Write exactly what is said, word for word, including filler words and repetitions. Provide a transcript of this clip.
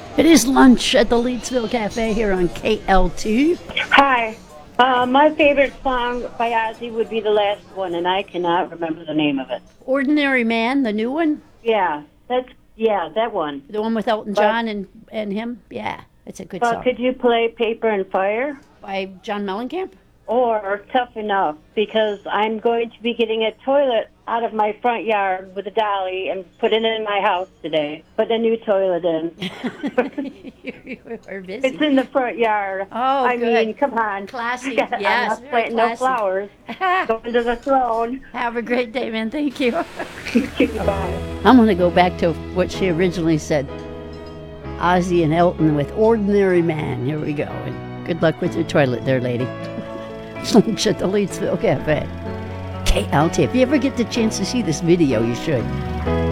It is lunch at the Leedsville Cafe here on K L T. Hi. Uh, my favorite song by Ozzy would be the last one, and I cannot remember the name of it. Ordinary Man, the new one? Yeah, that's yeah, that one. The one with Elton But- John and, and him? Yeah, it's a good But song. could you play Paper and Fire By John Mellencamp? or Tough Enough? Because I'm going to be getting a toilet out of my front yard with a dolly and putting it in my house today. Put a new toilet in. You're busy. It's in the front yard. Oh, I good. mean, come on. Classy, I'm yes, not very planting no classy. flowers. Going to the throne. Have a great day, man. Thank you. Bye. I'm going to go back to what she originally said. Ozzy and Elton with Ordinary Man. Here we go. And good luck with your toilet there, lady. Lunch at the Leedsville Cafe. K L T. If you ever get the chance to see this video, you should.